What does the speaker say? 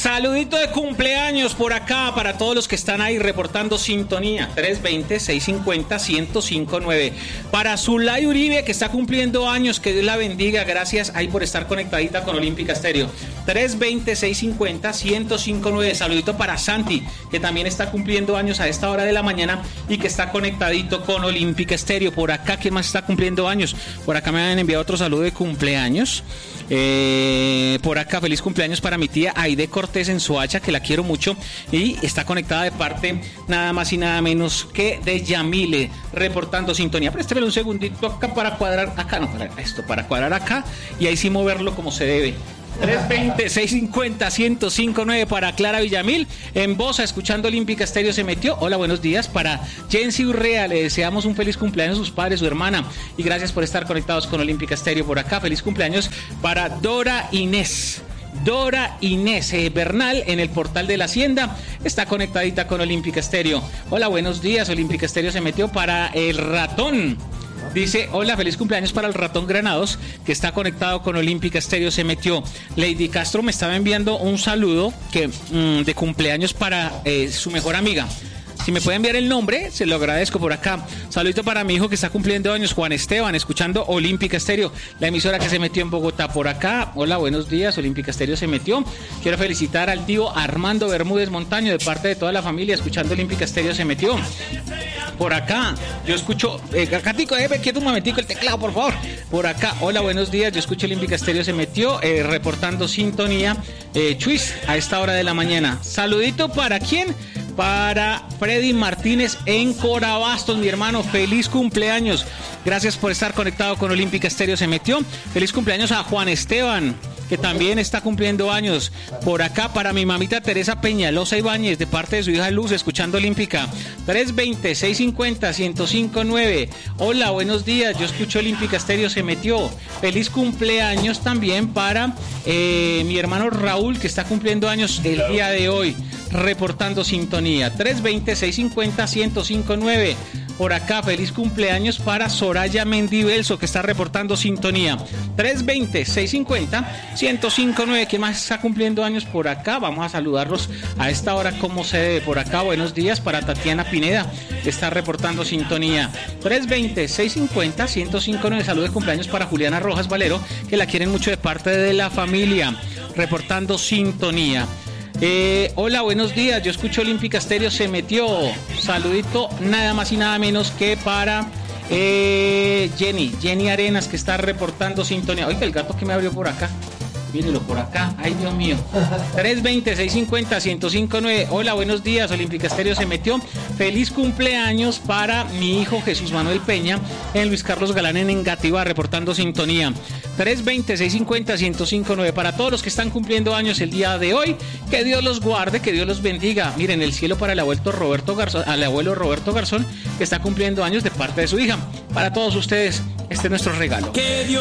Saludito de cumpleaños por acá para todos los que están ahí reportando sintonía. 320-650-1059. Para Zulay Uribe, que está cumpliendo años, que Dios la bendiga. Gracias ahí por estar conectadita con Olímpica Estéreo. 320-650-1059. Saludito para Santi, que también está cumpliendo años a esta hora de la mañana y que está conectadito con Olímpica Estéreo. Por acá, ¿quién más está cumpliendo años? Por acá me han enviado otro saludo de cumpleaños. Por acá, feliz cumpleaños para mi tía Aide Cortés en Soacha, que la quiero mucho y está conectada de parte nada más y nada menos que de Yamile, reportando sintonía. Présteme un segundito acá para cuadrar acá, no, para esto, para cuadrar acá y ahí sí moverlo como se debe. 320-650-1059 para Clara Villamil en Bosa, escuchando Olímpica Estéreo se metió. Hola, buenos días para Jensi Urrea, le deseamos un feliz cumpleaños a sus padres, su hermana, y gracias por estar conectados con Olímpica Estéreo. Por acá, feliz cumpleaños para Dora Inés Bernal en el portal de la Hacienda, está conectadita con Olímpica Estéreo. Hola, buenos días, Olímpica Estéreo se metió para el ratón. Dice, hola, feliz cumpleaños para el ratón Granados, que está conectado con Olímpica Estéreo, se metió. Lady Castro me estaba enviando un saludo de cumpleaños para su mejor amiga. Si me puede enviar el nombre, se lo agradezco por acá. Saludito para mi hijo que está cumpliendo años, Juan Esteban, escuchando Olímpica Estéreo, la emisora que se metió en Bogotá. Por acá, hola, buenos días, Olímpica Estéreo se metió. Quiero felicitar al tío Armando Bermúdez Montaño, de parte de toda la familia, escuchando Olímpica Estéreo se metió. Por acá, yo escucho, Catico, quieto un momentico el teclado, por favor. Por acá, hola, buenos días, yo escucho Olímpica Estéreo se metió, reportando sintonía, Chuis, a esta hora de la mañana. Saludito para quién, para Freddy Martínez en Corabastos, mi hermano, feliz cumpleaños. Gracias por estar conectado con Olímpica Estéreo se metió. Feliz cumpleaños a Juan Esteban, que también está cumpliendo años. Por acá para mi mamita Teresa Peñalosa Ibáñez, de parte de su hija Luz, escuchando Olímpica. 320-650-1059. Hola, buenos días, yo escucho Olímpica Estéreo se metió. Feliz cumpleaños también para mi hermano Raúl, que está cumpliendo años el día de hoy, reportando sintonía. 320-650-1059. Por acá, feliz cumpleaños para Soraya Mendibelso, que está reportando sintonía. 320-650-1059. ¿Quién más está cumpliendo años por acá? Vamos a saludarlos a esta hora como se debe. Por acá, buenos días para Tatiana Pineda, que está reportando sintonía. 320-650-1059. Saludos de cumpleaños para Juliana Rojas Valero, que la quieren mucho de parte de la familia, reportando sintonía. Hola, buenos días, yo escucho Olímpica Estéreo se metió. Saludito nada más y nada menos que para Jenny Arenas, que está reportando sintonía. Oiga, el gato que me abrió por acá, mírenlo por acá, ay Dios mío. 320-650-1059. Hola, buenos días, Olímpica Estéreo se metió. Feliz cumpleaños para mi hijo Jesús Manuel Peña en Luis Carlos Galán en Engativá, reportando sintonía. 320-650-1059. Para todos los que están cumpliendo años el día de hoy, que Dios los guarde, que Dios los bendiga. Miren, el cielo para el abuelo Roberto Garzón, que está cumpliendo años de parte de su hija. Para todos ustedes, este es nuestro regalo.